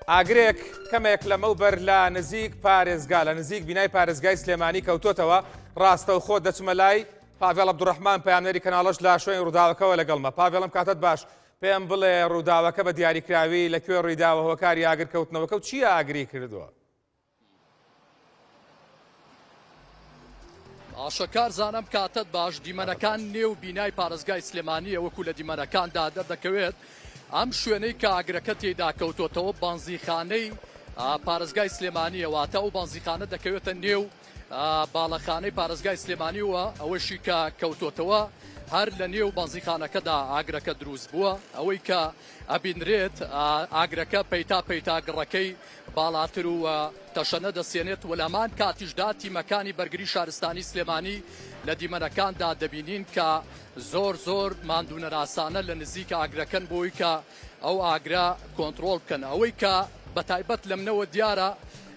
ئاگرێک کەمێک لەمەوبەر لە نزیک پارێزگا لە نزیک بینای پارێزگای سلێمانی کەوتۆتەوە ڕاستە و خۆ دەچمە لای پاڤێڵ عەبدوڕەحمان پەیامنەری کەناڵەش لە شوێنی ڕووداوەکەوە لەگەڵمە. پاڤێڵم کاتت باش، پێم بڵێ ڕووداوەکە بە دیاریکراوی لەکوێ ڕوویداوە هۆکاری ئاگرکەوتنەوەکە و چی ئاگری کردووە؟ ئاشەکار زانم کاتت باش، دیمەنەکان نێو بینای پارێزگای سلێمانیە وەکو لە دیمەنەکاندا دەردەکەوێت. ئەم شوێنەی کە ئاگرەکە تێدا کەوتۆتەوە بانزیخانەی پارێزگای سلێمانیە، واتە ئەو بانزیخانە دەکەوێتە نێو باڵەخانەی پارێزگای سلێمانیەوە. ئەوەشی کە کەوتۆتەوە هەر لە نێو بانزیخانەکەدا ئاگرەکە دروست بووە. ئەوەی کە ئەبینرێت ئاگرەکە پەیتا پەیتا گڕەکەی باڵاتر و تەشەنە دەسێنێت و لەمان کاتیشدا تیمەکانی بەرگری شارستانی سلێمانی لە دیمەنەکاندا دەبینین کە زۆر ماندوونەراسانە لە نزیک ئاگرەکەن بۆی کە ئەو ئاگرا کۆنتڕۆڵ بکەن. ئەوەی کە بەتایبەت لەمنەوە دیارە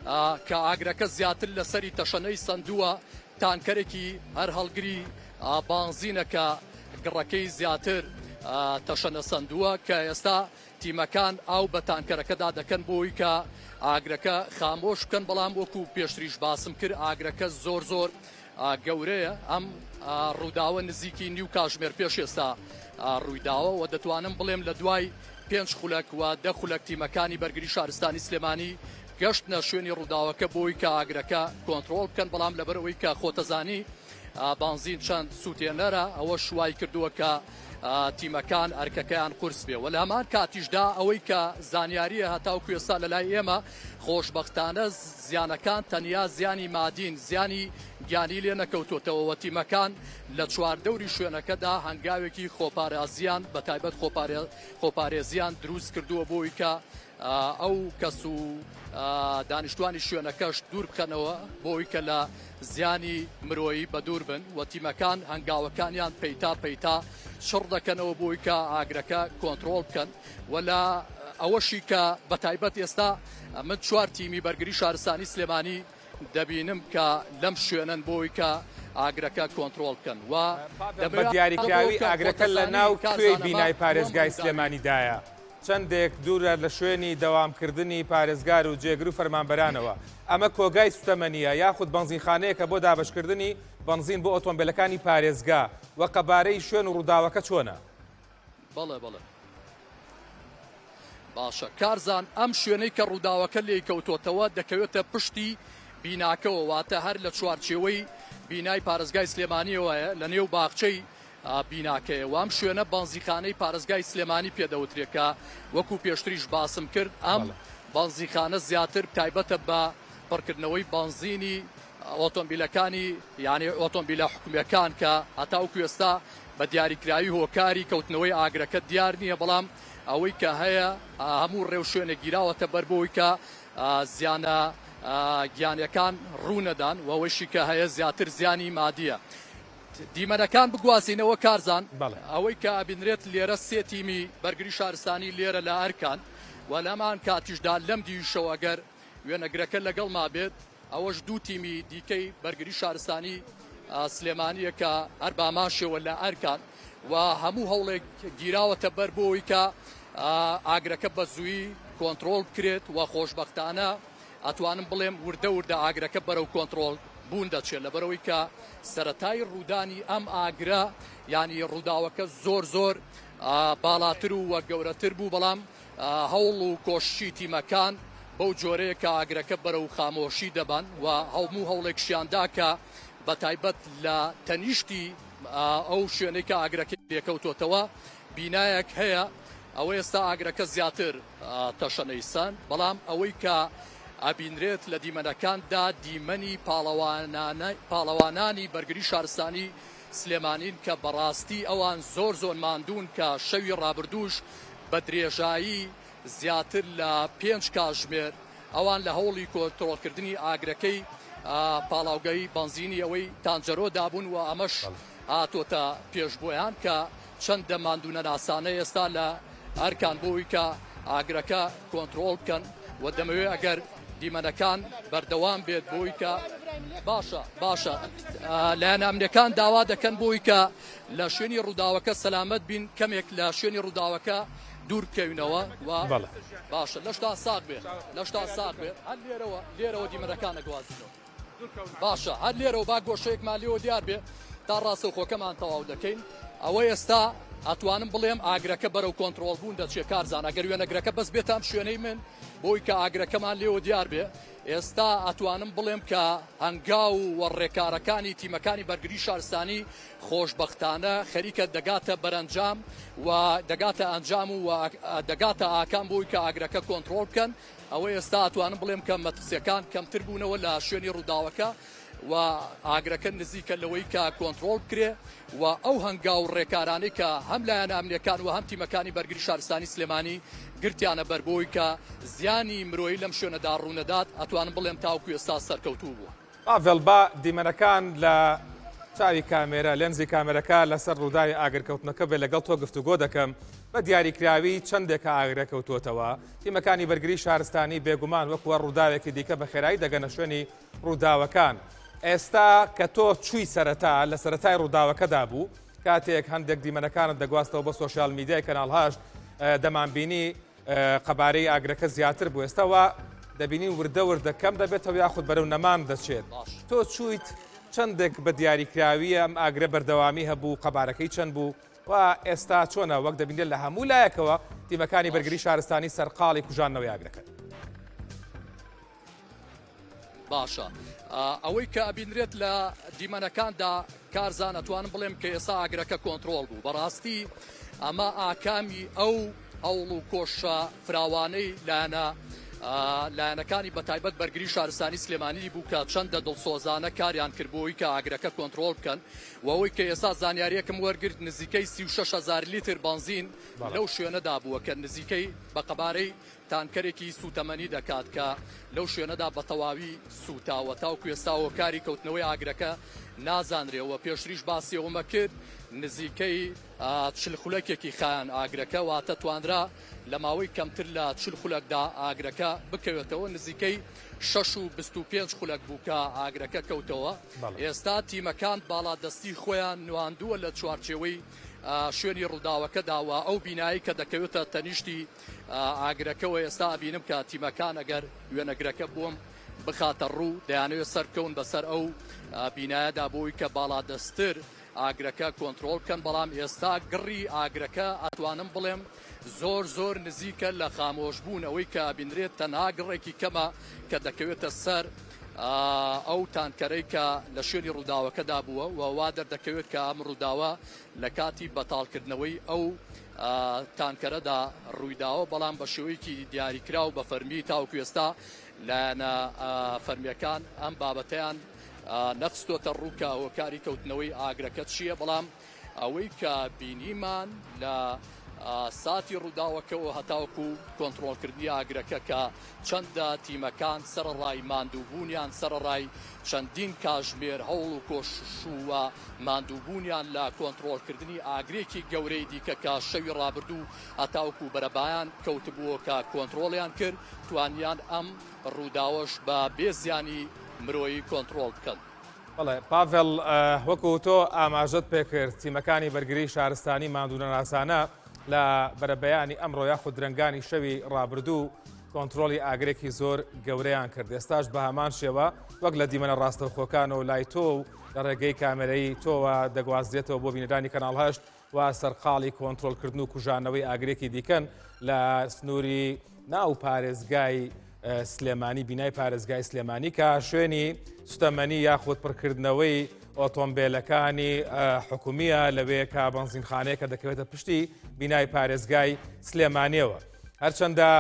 کە ئاگرەکە زیاتر لەسەری تەشەنەی سندووە، تانکەرێکی هەر هەڵگری بانزینەکە گڕەکەی زیاتر تەشەنە سندووە کە ئێستا تیمەکان ئاو بە تانکەرەکەدا دەکەن بۆی کە ئاگرەکە خامۆش بکەن. بەڵام وەکو پێشتریش باسم کرد ئاگرەکە زۆر گەورەیە. ئەم ڕووداوە نزیکی نیو کاتژمێر پێش ئێستا ڕوویداوە و دەتوانم بڵێم لە دوای 5 خولەک و 10 خولەک تیمەکانی بەرگری شارستانی سلێمانی گەشتنە شوێنی ڕووداوەکە بۆی کە ئاگرەکە کۆنتڕۆڵ بکەن. بەڵام لەبەرەوەی کە خۆتەزانی بانزین چەند سووتێنەرە، ئەوە شوای کردووە کە تیمەکان ئەرکەکەیان قورس بێ. و لە هەمان کاتیشدا ئەوەی کە زانیاریە هەتاوکو ئێستا لە لای ئێمە خۆشبەختانە زیانەکان تەنیا زیانی مادین، زیانی گیانی لێ نەکەوتۆتەوە و تیمەکان لە چواردەوری شوێنەکەدا هەنگاوێکی خۆپارێزیان بەتایبەت خۆپارێزیان دروست کردووە بۆی کە ئەو کەس و دانیشتوانی شوێنەکەش دوور بکەنەوە بۆی کە لە زیانی مرۆیی بە دوور بن و تیمەکان هەنگاوەکانیان پەیتا شڕ دەکەنەوە بۆی کە ئاگرەکە کۆنتڕۆڵ بکەن. و لە ئەوەشی کە بەتایبەت ئێستا من 4 تیمی بەرگری شارستانی سلێمانی دەبینم کە لەم شوێنن بۆی کە ئاگرەکە کۆنتڕۆڵ بکەن. و بە دیاریکراوی ئاگرەکە لە ناو کوێی بینای پارێزگای سلێمانیدایە، چەندێک دوورە لە شوێنی دەوامکردنی پارێزگار و جێگر و فەرمانبەرانەوە. ئەمە کۆگای سوتەمەنیە یاخود بەنزینخانەیەکە بۆ دابشکردنی بەنزین بۆ ئۆتۆمبیلەکانی پارێزگا و قەبارەی شوێن و ڕووداوەکە چۆنە؟ بەڵێ باشە کارزان، ئەم شوێنەی کە ڕووداوەکە لێی کەوتۆتەوە دەکەوێتە پشتی بیناکەوە، واتە هەر لە چوارچێوەی بینای پارێزگای سلێمانیەوەیە لە نێو باخچەی بیناکەیە. و ئەم شوێنە بانزیخانەی پارێزگای سلێمانی پێدەوترێکە. وەکو پێشتریش باسم کرد ئەم بانزیخانە زیاتر تایبەتە بە پڕکردنەوەی بانزینی ئۆتۆمبیلەکانی یعنی ئۆتۆمبیلە حکوومیەکان کە هەتاوکو ئێستا بە دیاریکراوی هۆکاری کەوتنەوەی ئاگرەکە دیار نییە. بەڵام ئەوەی کە هەیە هەموو ڕێو شوێنە گیراوەتە بەربەوەی کە زیانە گیانەکان ڕوونەدان و ئەوەشی کە هەیە زیاتر زیانی مادیە. دیمەنەکان بگوازینەوە کارزان، ئەوەی کە ئابینرێت لێرە 3 تیمی بەرگری شارستانی لێرە لە ئەرکان و لەمان کاتیشدا لەم دیشەوە ئەگەر وێنەگرەکە لەگەڵ ما بێت ئەوەش 2 تیمی دیکەی بەرگری شارستانی سلێمانیە کە هەر باماشەوە لە ئەرکان و هەموو هەوڵێک گیراوەتە بەر بۆی کە ئاگرەکە بە زووی کۆنتڕۆڵ بکرێت و خۆشبەختانە ئەتوانم بڵێم وردە ئاگرەکە بەرەو کۆنتڕۆڵ بوون دەچێت لەبەرەوەی کە سەرەتای ڕوودانی ئەم ئاگرە ینی ڕووداوەکە زۆر باڵاتر و وە گەورەتر بوو. بەڵام هەوڵ و کۆششی تیمەکان بەو جۆرەیە کە ئاگرەکە بەرەو خامۆشی دەبان و هەموو هەوڵێکشیاندا کە بەتایبەت لە تەنیشتی ئەو شوێنەی کە ئاگرەکە لێکەوتۆتەوە بینایەک هەیە. ئەوە ئێستا ئاگرەکە زیاتر تەشەنەیسان، بەڵام ئەوەی کە ئابینرێت لە دیمەنەکاندا دیمەنی پاڵەوانانی بەرگری شارستانی سلێمانین کە بەڕاستی ئەوان زۆر ماندوون کە شەوی ڕابردووش بە درێژایی زیاتر لە 5 کاتژمێر ئەوان لە هەوڵی کۆنتڕۆڵکردنی ئاگرەکەی پاڵاوگەی بەنزینی ئەوەی تانجەرۆ دابوون و ئەمەش هاتۆتە پێشبۆیان کە چەندە ماندوونە ناسانە ئێستا لە ئەرکان بۆی کە ئاگرەکە کۆنتڕۆڵ بکەن و دەمەوێت ئەگەر دیمەنەکان بەردەوام بێت بۆی کە باشە لایەن ئەمنیەکان داوا دەکەن بۆی کە لە شوێنی ڕووداوەکە سەلامەت بین کەمێک لە شوێنی ڕووداوەکە دوورکەوینەوە و باشە لەشتا ساق بێ لەشتا ساق بێ هەر لێرەوە دیمەنەکانە گوازینەوە باشە هەر لێرەوە با گۆشەیەکمان لێەوە دیار بێ تا ڕاستەوخۆکەمان تەواو دەکەین ئەوە ئێستا ئەتوانم بڵێم ئاگرەکە بەرەو کۆنتترۆل بوون دەچێت کارزان ئەگەر وێنەگرەکە بەس بێتام شوێنەی من بۆی کە ئاگرەکەمان لێەوە دیار بێ ئێستا ئەتوانم بڵێم کە هەنگاو و ڕێکارەکانی تیمەکانی بەرگری شارستانی خۆشببختانە خەریکە دەگاتە بەرەنجام و دەگاتە ئەنجام و دەگاتە ئاکان بۆی کە ئاگرەکە کۆنتترۆل بکەن ئەوە ئێستا ئەتوانم بڵێم کە مەترسیەکان کەمتر بوونەوە لە شوێنی ڕووداوەکە و ئاگرەکە نزیکە لەوەی کە کۆنتترۆل بکرێ و ئەو هەنگاو ڕێکارانەی کە هەم لایەن ئەمنیەکان و هەم تیمەکانی بەرگری شارستانی سلێمانی گرتیانە بەربەوەی کە زیانی مرۆیی لەم شوێنەدا ڕوونەدات ئەتوانم بڵێم تاوکو ئێستا سەرکەوتوو بووە. ئاڤڵ با دیمەنەکان لە چاوی کامێرە لێنزی کامێرەکە لەسەر ڕووداوی ئاگرکەوتنەکە بێ لەگەڵ تۆ گفتوگۆ دەکەم بە دیاریکراوی چەندێکە ئاگرەکەوتوتەوە تیمەکانی بەرگری شارستانی بێگومان وەکوە ڕووداوێکی دیکە بە خێرایی دەگەنە شوێنی ڕووداوەکان. ئێستا کە تۆ چووی سەرەتا لە سەرەتای ڕووداوەکەدا بوو کاتێک هەندێک دیمەنەکانت دەگواستەوە بە سۆشیال میدیای کەناڵهاش دەمانبینی قەبارەی ئاگرەکە زیاتر بوو ئێستاوە دەبینی وردە وردەکەم دەبێتەوە یاخود بەرەو نەمان دەچێت تۆ چوویت چەندێک بە دیاریکراویە ئەم ئاگرە بەردەوامی هەبوو قەبارەکەی چەند بوو و ئێستا چۆنە وەک دەبینێت لە هەموو لایەکەوە تیمەکانی بەرگری شارستانی سەرقاڵی کوژانەوەی ئاگرەکە. باشە ئەوەی کە ئەبینرێت لە دیمەنەکاندا کارزان ئەتوانم بڵێم کە ئێستا ئاگرەکە کۆنتترۆل بوو بەڕاستی ئەمە ئاکامی ئەو هەوڵ و کۆشە فراوانەی لایەنەکانی بەتایبەت بەرگری شارستانی سلێمانی بوو کە چەندە دڵسۆزانە کاریان کردبووی کە ئاگرەکە کۆنتترۆل بکەن و ئەوەی کە ئێستا زانیاریەکەم وەرگرت نزیکەی 36,000 لیتر بنزین لەو شوێنەدا بووە کە نزیکەی بە قەبارەی تانکەرێکی سوتەمەنی دەکات کە لەو شوێنەدا بە تەواوی سوتاوە تاوکو ئێستاوە کاری کەوتنەوەی ئاگرەکە نازانرێەوە پێشریش باسی ئەومە کرد نزیکەی 40 خولەکێکی خایان ئاگرەکە واتە توانرا لە ماوەی کەمتر لە 40 خولەکدا ئاگرەکە بکەوێتەوە نزیکەی 6.25 خولەک بوو کە ئاگرەکە کەوتەوە ئێستا تیمەکان باڵادەستی خۆیان نواندووە لە چوارچێوەی شوێنی ڕووداوەکەداوە ئەو بینایی کە دەکەوێتە تەنیشتی ئاگرەکەەوە ئێستا ئەبینم کە تیمەکان ئەگەر وێنەگرەکە بووم بخاتە ڕوو دەیانەوێت سەرکەون بەسەر ئەو بینایەدا بۆی کە باڵادەستتر ئاگرەکە کۆنتترۆل بکەن بەڵام ئێستا گڕی ئاگرەکە ئەتوانم بڵێم زۆر نزیکە لە خامۆشبوون ئەوەی کە بینرێت تەنها گڕێکی کەمە کە دەکەوێتە سەر ئەو تانکەرەی کە لە شوێنی ڕووداوەکەدا بووە و وا دەردەکەوێت کە ئەم ڕووداوە لە کاتی بەتاڵکردنەوەی ئەو تانکەرەدا ڕوویداوە بەڵام بە شێوەیەکی دیاریکرا و بە فەرمی تاوکو ئێستا لایەنە فەرمیەکان ئەم بابەتیان نەخستۆتە ڕووکە هۆکاری کەوتنەوەی ئاگرەکە چییە بەڵام ئەوەی کە بینیمان لە ساتی ڕووداوەکەەوە هەتاوکو کۆنتترۆلکردنی ئاگرەکە کە چەندە تیمەکان سەرڕای ماندووبوونیان سەرڕای چەندین کاژمێر هەوڵ و کۆشووە ماندووبوونیان لە کۆنتترۆلکردنی ئاگرێکی گەورەی دیکە کە شەوی ڕابردوو هەتاوکو بەرەبایان کەوتبووە کە کۆنتترۆلیان کرد توانیان ئەم ڕووداوەش بە بێزیانی مرۆیی کۆنتترۆل بکەن. بەڵێ پاڤڵ وەکو تۆ ئاماژەت پێکرد تیمەکانی بەرگری شارستانی ماندوونەناسانە لە بەرەبەیانی ئەمڕۆ یاخود درەنگانی شەوی ڕابردوو کۆنتترۆلی ئاگرێکی زۆر گەورەیان کرد ئێستاش بە هەمان شێوە وەک لە دیمەنە ڕاستەوخۆکان و لای تۆ و لە ڕێگەی کامێرەی تۆوە دەگوازرێتەوە بۆ بینەرانی کەناڵهەشت و سەرقاڵی کۆنتترۆلکردن و کوژانەوەی ئاگرێکی دیکەن لە سنووری ناو پارێزگای سلێمانی بینای پارێزگای سلێمانی کە شوێنی سوتەمەنی یاخود پڕکردنەوەی ئۆتۆمبیلەکانی حکومیە لەوێ کە بەنزینخانەیە کە دەکەوێتە پشتی بینای پارێزگای سلێمانیەوە هەرچەندە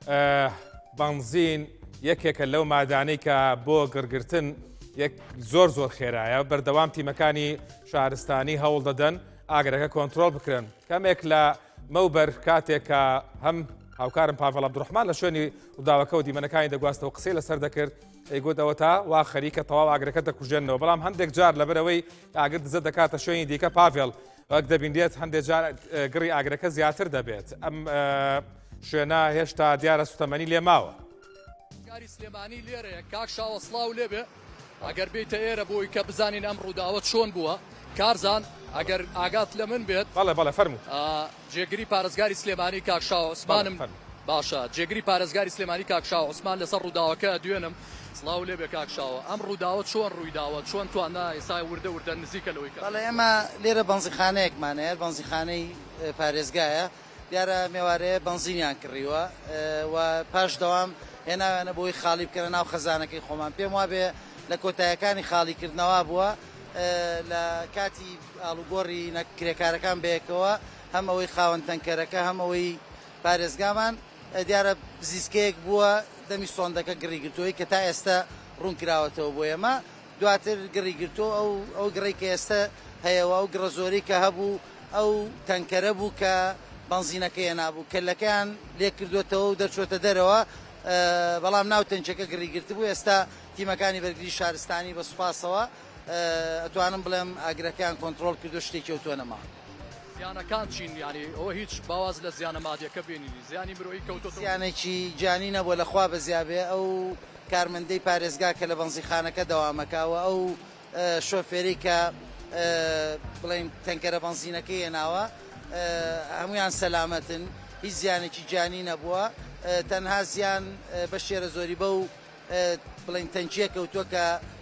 بەنزین یەکێکە لەو مادانەی کە بۆ گڕگرتن زۆر خێرایە بەردەوام تیمەکانی شارستانی هەوڵ دەدەن ئاگرەکە کۆنتترۆل بکرن کەمێک لە مەوبەر کاتێک کە هەم هاوکارم پاڤڵ عەبدوڕەحمان لە شوێنی ڕووداوەکە و دیمەنەکانی دەگواستەوە قسەی لەسەر دەکرد ئەیگوتەوە تا وا خەریکە تەواو ئاگرەکە دەکوژێنەوە بەڵام هەندێک جار لەبەرەوەی ئاگر دزە دەکاتە شوێنی دیکە پاڤڵ وەک دەبینێت هەندێک جار گڕی ئاگرەکە زیاتر دەبێت ئەم شوێنە هێشتا دیارە سوتەمەنی لێ ماوە کاری سلێمانی لێرەیە کاک شاوەسڵاو لێبێ ئەگەر بێتە ئێرە بۆی کە بزانین ئەم ڕووداوە چۆن بووە کارزان ئەگەر ئاگات لە من بێت بەڵێ فەرموو جێگری پارێزگاری سلێمانی کاکشاو عوسمانم باشە جێگری پارێزگاری سلێمانی کاکشاو عوسمان لەسەر ڕووداوەکە دوێنم سڵاو لێ بێ کاکشاوە ئەم ڕووداوە چۆن ڕوویداوە چۆن تواننا ئێستا وردە نزیکە لەوەی کە بەڵێ ئێمە لێرە بەنزیخانەیەکمانەیە بەنزیخانەی پارێزگایە دیارە مێوارەیە بەنزینیان کڕیوە و پاش دەوام هێناوێنە بۆی خاڵی بکەنە ناو خەزانەکەی خۆمان پێم وابێ لە کۆتایەکانی خاڵیکردنەوە بووە لە کاتی ئاڵوگۆڕی کرێکارەکان بەیەکەوە هەم ئەوەی خاوەن تەنکەرەکە هەم ئەوەی پارێزگامان دیارە بزیسکەیەک بووە دەمی سۆندەکە گڕیگرتووی کە تا ئێستا ڕوون کراوەتەوە بۆ ئێمە دواتر گڕیگرتو ئەو گڕی کە ئێستا هەیەەوە ئەو گڕە زۆری کە هەبوو ئەو تەنکەرە بوو کە بەنزینەکەی نابوو کەلەکەیان لێ کردوێتەوە و دەرچۆتە دەرەوە بەڵام ناو تەنچەکە گڕیگرت بوو ئێستا تیمەکانی بەرگری شارستانی بە سوپاسەوە ئەتوانم بڵێم ئاگرەکەیان کۆنتترۆل کردو شتێکی ئەوتۆ نەما زیانەکان چین ینی ئەوە هیچ باواز لە زیانە مادیەکە بینی زیانی مرۆی کەوتۆ زیانێکی جانی نەبووە لەخوا بەزیابێ ئەو کارمەندەی پارێزگا کە لە بەنزیخانەکە دەوامەکەوە ئەو شۆفێری کە بڵێن تەنکەرە بەنزینەکەی هێناوە هەمویان سەلامەتن هیچ زیانێکی جانی نەبووە تەنها زیان بە شێرە زۆری بە و بڵین تەنچیە کەوتووە کە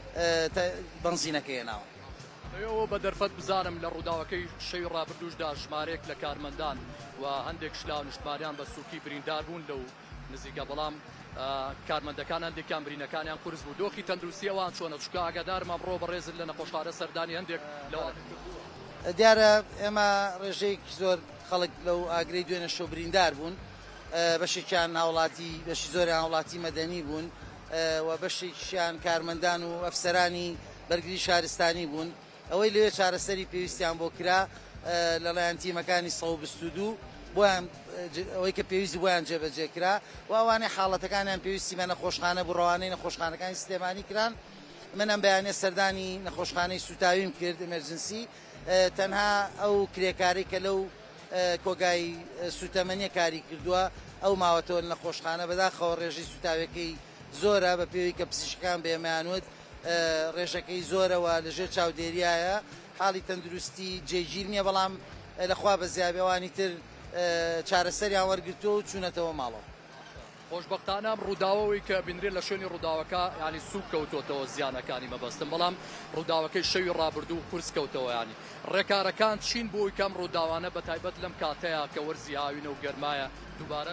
بەنزینەکەی هێناوە ئەوە بە دەرفەت بزانم لە ڕووداوەکەی شەوی ڕابردوشدا ژمارێک لە کارمەندان و هەندێک شلاو نیشتماریان بە سووکی بریندار بوون لەو نزیکە بەڵام کارمەندەکان هەندێکیان برینەکانیان قورس بوو دۆخی تەندروستیەوان چۆنە چکە ئاگادارمان ڕۆ بەڕێزت لە نەخۆشخانە سەردانی هەندێک لەوە دیارە ئێمە ڕێژەیەکی زۆر خەڵک لەو ئاگرەی دوێنە شۆ بریندار بوون بەشێکیان ناوڵاتی بەشی زۆریان وڵاتی مەدەنی بوون و بەشێکیان کارمەندان و ئەفسەرانی بەرگری شارستانی بوون ئەوەی لێ چارەسەری پێویستیان بۆ کرا لەلایەن تیمەکانی 122 بۆیان ئەوەی کە پێویستی بۆیان جێبەجێکرا و ئەوانەی حاڵەتەکانیان پێویستی بە نەخۆشخانە بڕەوانەی نەخۆشخانەکانی سلێمانی کران من ئەم بەیانێ سەردانی نەخۆشخانەی سوتاویم کرد ئەمەرجنسی تەنها ئەو کرێکاری کە لەو کۆگای سوتەمەنیە کاری کردووە ئەو ماوەتەوە لە نەخۆشخانە بەداخەوە ڕێژی سوتاوەکەی زۆرە بە پێوی کە پزیشکان بێمەیانوت ڕێژەکەی زۆرەوە لەژێر چاودێریایە حاڵی تەندروستی جێگیر نییە بەڵام لەخوا بە زیابێوانی تر چارەسەریان وەرگرتووە و چوونەتەوە ماڵەوە خۆشببختانە ڕووداوەوەی کە بینرێت لە شوێنی ڕووداوەکە ینی سوک کەوتۆتەوە زیانەکانی مەبەستم بەڵام ڕووداوەکەی شەوی ڕابردوو و کورس کەوتەوە ینی ڕێکارەکان چین بۆی کەم ڕووداوانە بە تایبەت لەم کاتەیە کە وەرزی هاوینە و گەرمایە دووبارە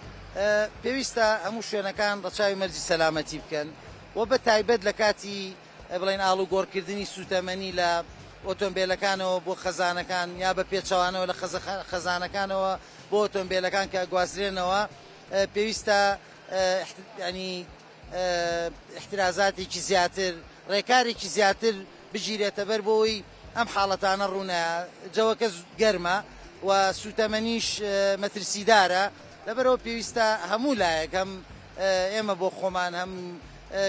پێویستە هەموو شوێنەکان ڕەچاوی مەرجی سەلامەتی بکەن و بە تایبەت لە کاتی بڵێن ئاڵوگۆڕکردنی سوتەمەنی لە ئۆتۆمبیلەکانەوە بۆ خەزانەکان یا بە پێچەوانەوە لە خەزانەکانەوە بۆ ئۆتۆمبیلەکان کە گوازرێنەوە پێویستە ینی احترازاتێکی زیاتر ڕێکارێکی زیاتر بگیرێتە بەر بۆی ئەم حاڵەتانە ڕوونایە جەوەکە گەرمە و سوتەمەنیش مەترسیدارە لەبەرەوە پێویستە هەموو لایەک هەم ئێمە بۆ خۆمان هەم